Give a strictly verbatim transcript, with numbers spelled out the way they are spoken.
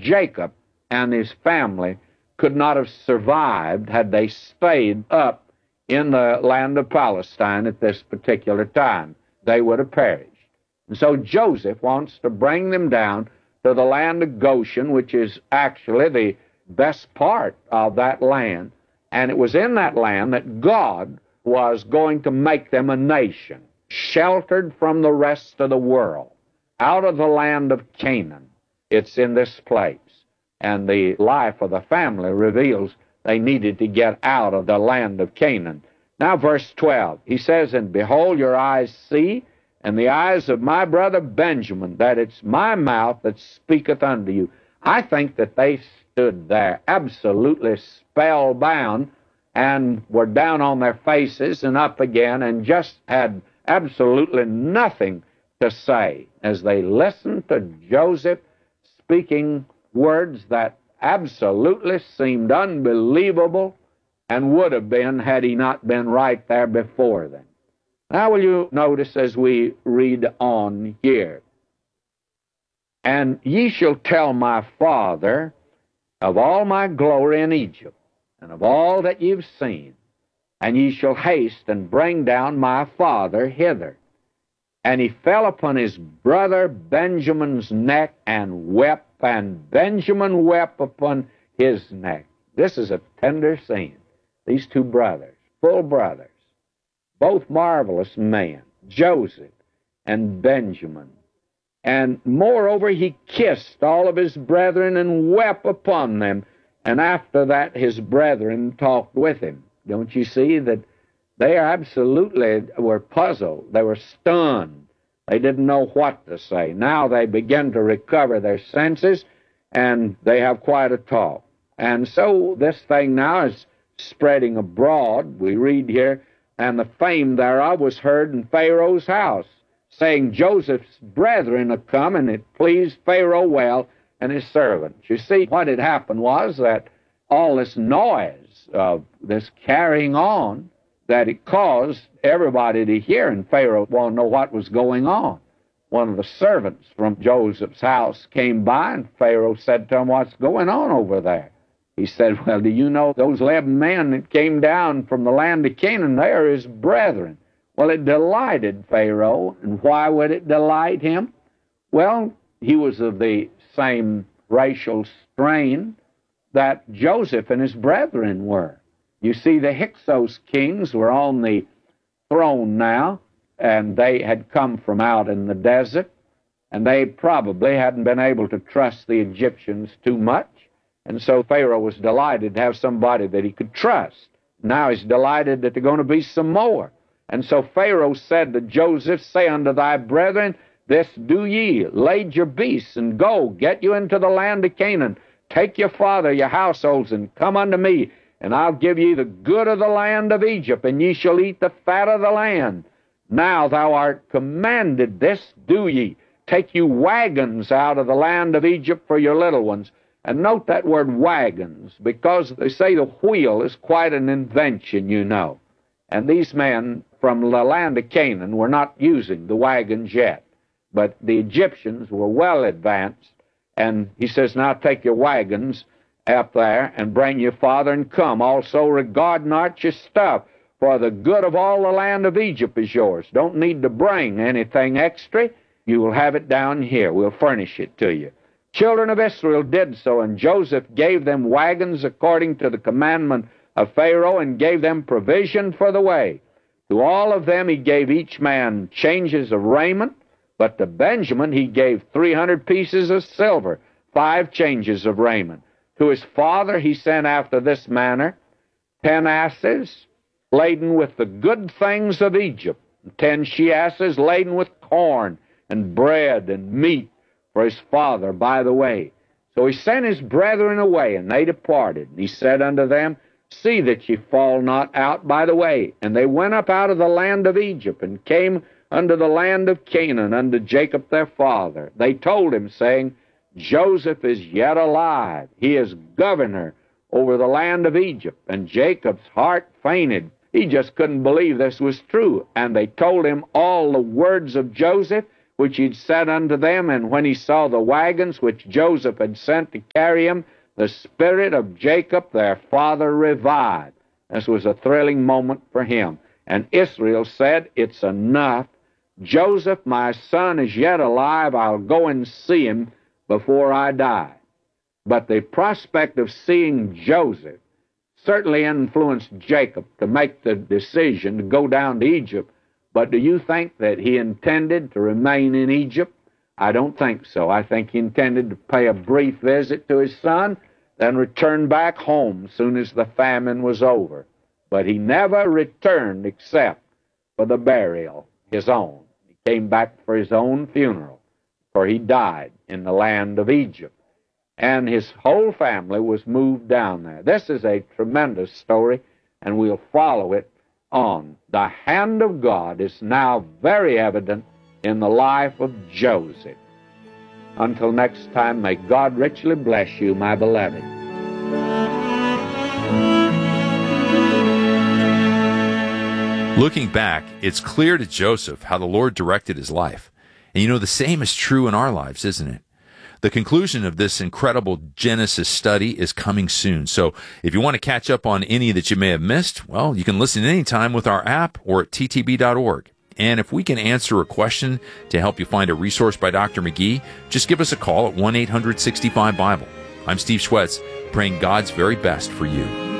Jacob and his family could not have survived had they stayed up in the land of Palestine at this particular time. They would have perished. And so Joseph wants to bring them down to the land of Goshen, which is actually the best part of that land. And it was in that land that God was going to make them a nation, sheltered from the rest of the world, out of the land of Canaan. It's in this place. And the life of the family reveals they needed to get out of the land of Canaan. Now, verse twelve, he says, "And behold, your eyes see, and the eyes of my brother Benjamin, that it's my mouth that speaketh unto you." I think that they stood there absolutely spellbound and were down on their faces and up again and just had absolutely nothing to say as they listened to Joseph speaking words that absolutely seemed unbelievable and would have been had he not been right there before them. Now will you notice as we read on here, "And ye shall tell my father of all my glory in Egypt, and of all that you've seen, and ye shall haste and bring down my father hither. And he fell upon his brother Benjamin's neck and wept, and Benjamin wept upon his neck." This is a tender scene. These two brothers, full brothers, both marvelous men, Joseph and Benjamin. And moreover, he kissed all of his brethren and wept upon them. And after that, his brethren talked with him. Don't you see that they absolutely were puzzled? They were stunned. They didn't know what to say. Now they begin to recover their senses, and they have quite a talk. And so this thing now is spreading abroad. We read here, "And the fame thereof was heard in Pharaoh's house, saying, Joseph's brethren are come, and it pleased Pharaoh well and his servants." You see, what had happened was that all this noise of this carrying on, that it caused everybody to hear, and Pharaoh wanted to know what was going on. One of the servants from Joseph's house came by, and Pharaoh said to him, "What's going on over there?" He said, "Well, do you know those eleven men that came down from the land of Canaan? They are his brethren." Well, it delighted Pharaoh. And why would it delight him? Well, he was of the same racial strain that Joseph and his brethren were. You see, the Hyksos kings were on the throne now, and they had come from out in the desert, and they probably hadn't been able to trust the Egyptians too much. And so Pharaoh was delighted to have somebody that he could trust. Now he's delighted that there are going to be some more. And so Pharaoh said to Joseph, "Say unto thy brethren, this do ye, lade your beasts, and go, get you into the land of Canaan. Take your father, your households, and come unto me, and I'll give ye the good of the land of Egypt, and ye shall eat the fat of the land. Now thou art commanded, this do ye. Take you wagons out of the land of Egypt for your little ones." And note that word wagons, because they say the wheel is quite an invention, you know. And these men from the land of Canaan were not using the wagons yet. But the Egyptians were well advanced. And he says, "Now take your wagons up there and bring your father and come. Also regard not your stuff, for the good of all the land of Egypt is yours." Don't need to bring anything extra. You will have it down here. We'll furnish it to you. Children of Israel did so, and Joseph gave them wagons according to the commandment of Pharaoh, and gave them provision for the way. To all of them he gave each man changes of raiment, but to Benjamin he gave three hundred pieces of silver, five changes of raiment. To his father he sent after this manner, ten asses laden with the good things of Egypt, and ten she-asses laden with corn and bread and meat for his father by the way. So he sent his brethren away, and they departed. And he said unto them, "See that ye fall not out by the way." And they went up out of the land of Egypt, and came unto the land of Canaan, unto Jacob their father. They told him, saying, "Joseph is yet alive. He is governor over the land of Egypt." And Jacob's heart fainted. He just couldn't believe this was true. And they told him all the words of Joseph, which he'd set unto them, and when he saw the wagons which Joseph had sent to carry him, the spirit of Jacob their father revived. This was a thrilling moment for him. And Israel said, it's enough. Joseph, my son, is yet alive. I'll go and see him before I die. But the prospect of seeing Joseph certainly influenced Jacob to make the decision to go down to Egypt. But do you think that he intended to remain in Egypt? I don't think so. I think he intended to pay a brief visit to his son, then return back home as soon as the famine was over. But he never returned except for the burial, his own. He came back for his own funeral, for he died in the land of Egypt. And his whole family was moved down there. This is a tremendous story, and we'll follow it on. The hand of God is now very evident in the life of Joseph. Until next time, may God richly bless you, my beloved. Looking back, it's clear to Joseph how the Lord directed his life. And you know, the same is true in our lives, isn't it? The conclusion of this incredible Genesis study is coming soon. So if you want to catch up on any that you may have missed, well, you can listen anytime with our app or at T T B dot org. And if we can answer a question to help you find a resource by Doctor McGee, just give us a call at one eight hundred sixty-five Bible. I'm Steve Schwetz, praying God's very best for you.